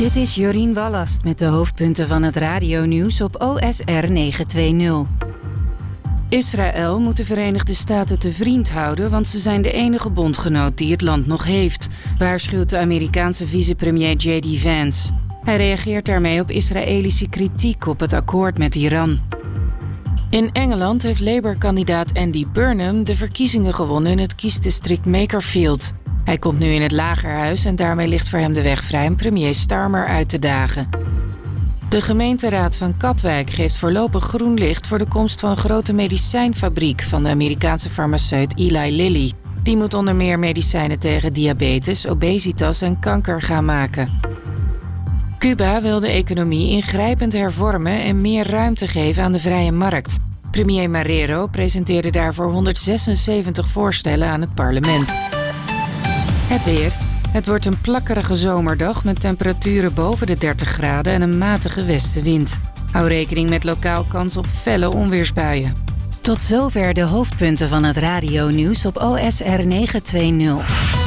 Dit is Jorien Wallast met de hoofdpunten van het radionieuws op OSR 920. Israël moet de Verenigde Staten te vriend houden, want ze zijn de enige bondgenoot die het land nog heeft, waarschuwt de Amerikaanse vicepremier J.D. Vance. Hij reageert daarmee op Israëlische kritiek op het akkoord met Iran. In Engeland heeft Labour-kandidaat Andy Burnham de verkiezingen gewonnen in het kiesdistrict Makerfield. Hij komt nu in het Lagerhuis en daarmee ligt voor hem de weg vrij om premier Starmer uit te dagen. De gemeenteraad van Katwijk geeft voorlopig groen licht voor de komst van een grote medicijnfabriek van de Amerikaanse farmaceut Eli Lilly. Die moet onder meer medicijnen tegen diabetes, obesitas en kanker gaan maken. Cuba wil de economie ingrijpend hervormen en meer ruimte geven aan de vrije markt. Premier Marrero presenteerde daarvoor 176 voorstellen aan het parlement. Het weer. Het wordt een plakkerige zomerdag met temperaturen boven de 30 graden en een matige westenwind. Hou rekening met lokaal kans op felle onweersbuien. Tot zover de hoofdpunten van het radionieuws op OSR 920.